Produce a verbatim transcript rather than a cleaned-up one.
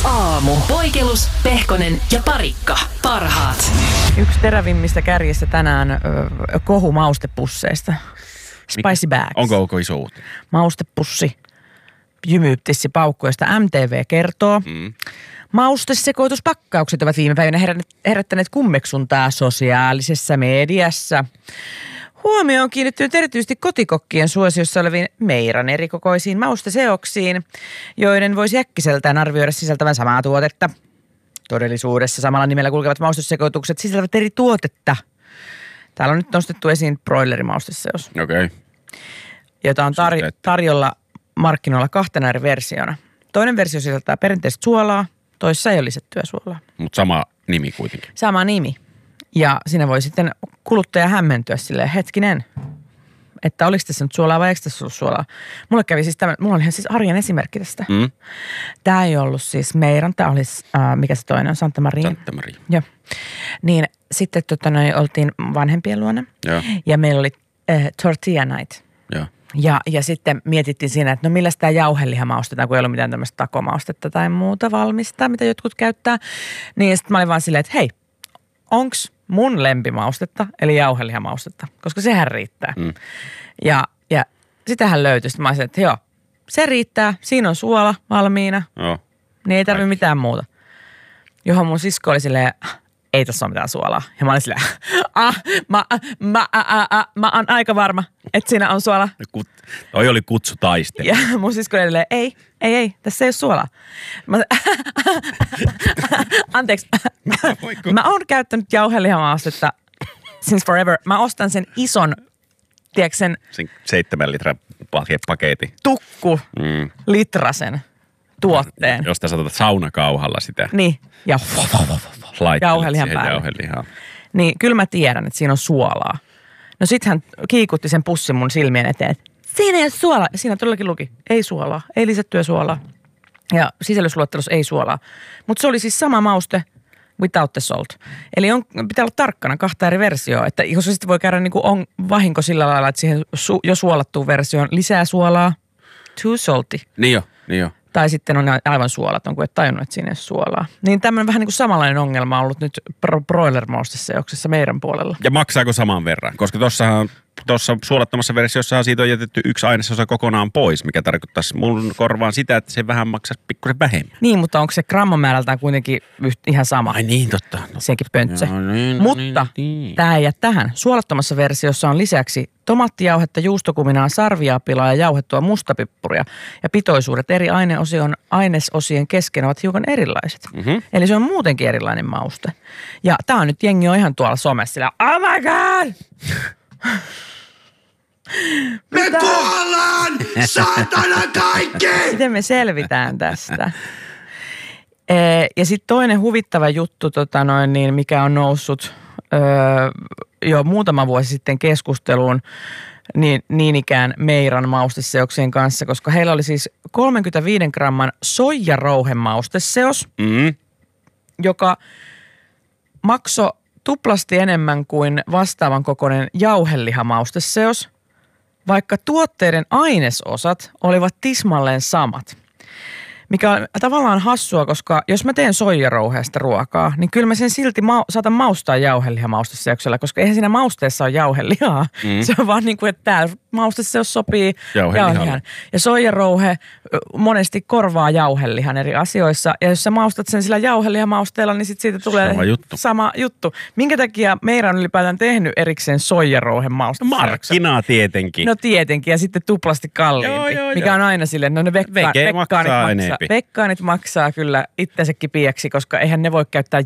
aamu. Poikelus, Pehkonen ja Parikka. Parhaat. Yksi terävimmistä kärjistä tänään ö, kohu maustepusseista. Spicy bags. Onko onko iso uutinen? Maustepussi. Jymyyptissi paukkuista M T V kertoo. Mm. Maustesekoituspakkaukset ovat viime päivinä herättäneet kummeksuntaa sosiaalisessa mediassa. Huomio on kiinnittynyt erityisesti kotikokkien suosiossa oleviin Meiran erikokoisiin mausteseoksiin, joiden voisi äkkiseltään arvioida sisältävän samaa tuotetta. Todellisuudessa samalla nimellä kulkevat maustesekoitukset sisältävät eri tuotetta. Täällä on nyt nostettu esiin broilerimausteseos, Okei. Okay. jota on tar- tarjolla markkinoilla kahtena eri versiona. Toinen versio sisältää perinteistä suolaa, toisessa ei ole lisättyä suolaa. Mutta sama nimi kuitenkin. Sama nimi. Ja siinä voi sitten kuluttaja hämmentyä silleen, hetkinen, että oliko tässä nyt suolaa vai eikö tässä ollut suolaa. Mulle kävi siis tämä, mulla on ihan siis arjen esimerkki tästä. Mm. Tämä ei ollut siis Meiran, tämä olisi, äh, mikä se toinen on, Santa Maria. Santa Maria. Joo. Niin sitten tota, noi, oltiin vanhempien luona Joo. ja meillä oli äh, tortilla night. Joo. Ja, ja sitten mietittiin siinä, että no millä sitä jauheliha maustetaan, kun ei ollut mitään tämmöistä takomaustetta tai muuta valmista, mitä jotkut käyttää. Niin sitten mä olin vaan silleen, että hei, onks mun lempimaustetta, eli jauhelihamaustetta, koska sehän riittää. Mm. Ja, ja sitähän löytyi. Sitten mä olisin, että joo, se riittää, siinä on suola valmiina, Joo. niin ei tarvitse mitään muuta. Johon mun sisko oli silleen, ei tässä ole mitään suolaa. Ja mä olin silleen, ah, mä, mä, mä, mä, mä oon aika varma, että siinä on suola. Kut, toi oli kutsutaiste. Ja mun sisko oli silleen, ei, ei, ei, tässä ei ole suolaa. Mä, anteeksi, mä oon käyttänyt jauhelihamaustetta since forever. Mä ostan sen ison, tiedätkö sen Sen seitsemän litran paketti. tukku Mm. litrasen tuotteen. Josta saatat saunakauhalla sitä. Niin, ja Laittelet jauhelihan siihen päälle. jauhelihaa. Niin, kyllä mä tiedän, että siinä on suolaa. No sit hän kiikutti sen pussin mun silmien eteen, että siinä ei ole suolaa. Ja siinä todellakin luki, ei suolaa, ei lisättyä suolaa. Ja sisällysluettelossa ei suolaa. Mutta se oli siis sama mauste without the salt. Eli on, pitää olla tarkkana kahta eri versioa. Että jos se sitten voi käydä niin kuin on vahinko sillä lailla, että siihen su, jo suolattuun versioon lisää suolaa, too salty. Niin jo, niin jo. Tai sitten on aivan suolaton, kun et tajunnut, että siinä ei ole suolaa. Niin tämmöinen vähän niin kuin samanlainen ongelma on ollut nyt broiler-mausteseoksessa meidän puolella. Ja maksaako saman verran? Koska tossahan, tuossa suolattomassa versiossahan siitä on jätetty yksi ainesosa kokonaan pois, mikä tarkoittaisi mun korvaan sitä, että se vähän maksaisi pikkusen vähemmän. Niin, mutta onko se grammamäärältään kuitenkin yht, ihan sama? Ai niin, totta. No. Sekin pöntsä. Joo, niin, Mutta niin, niin. tämä ei jää tähän. Suolattomassa versiossa on lisäksi tomaattijauhetta, juustokuminaa, sarviapilaa ja jauhettua mustapippuria. Ja pitoisuudet eri aineosien, ainesosien kesken ovat hiukan erilaiset. Mm-hmm. Eli se on muutenkin erilainen mauste. Ja tämä on nyt, jengi on ihan tuolla somessa sillä, oh my god! Me kuollaan! Saatana kaikki! Miten me selvitään tästä? Ee, ja sitten toinen huvittava juttu, tota noin, niin mikä on noussut öö, jo muutama vuosi sitten keskusteluun, niin, niin ikään Meiran mausteseoksien kanssa, koska heillä oli siis kolmekymmentäviisi gramman soijarouhemausteseos, Mm. joka maksoi tuplasti enemmän kuin vastaavan kokoinen jauhelihamaustseos, vaikka tuotteiden ainesosat olivat tismalleen samat. Mikä on tavallaan hassua, koska jos mä teen soijarouheesta ruokaa, niin kyllä mä sen silti ma- saatan maustaa jauhelihamausteseuksella, koska eihän siinä mausteessa ole jauhelihaa. Mm. Se on vaan niin kuin, että tää mausteseos sopii jauhelihan. Ja soijarouhe monesti korvaa jauhelihan eri asioissa. Ja jos sä maustat sen sillä jauhelihamausteella, niin sit siitä tulee sama juttu. sama juttu. Minkä takia meidän on ylipäätään tehnyt erikseen soijarouhen mausteseoksen? Markkinaa tietenkin. No tietenkin, ja sitten tuplasti kalliimpi, Joo, joo, mikä joo. on aina silleen, no ne vekka- Veke vekkaanit maksaa maksaa, enempi. vekkaanit maksaa kyllä itsensäkin pieksi, koska eihän ne voi käyttää